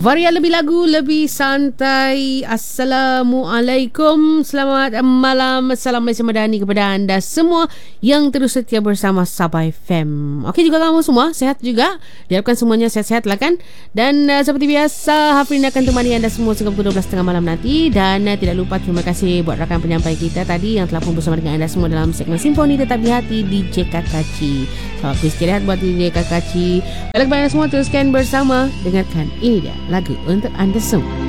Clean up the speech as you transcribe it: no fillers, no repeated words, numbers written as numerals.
Varian lebih lagu, lebih santai. Assalamualaikum, selamat malam. Salam Malaysia Madani kepada anda semua yang terus setia bersama Sabah FM. Okey, juga kamu semua sehat juga. Diharapkan semuanya sehat-sehat lah kan. Dan seperti biasa, Hafrin akan temani anda semua sehingga pukul 12.30 malam nanti. Dan tidak lupa terima kasih buat rakan penyampai kita tadi yang telah pun bersama dengan anda semua dalam segmen Simfoni Tetap di Hati, DJ Kakaci. Selamat beristirahat buat DJ Kakaci. Baiklah kepada anda semua, teruskan bersama. Dengarkan ini dia lagu untuk anda semua.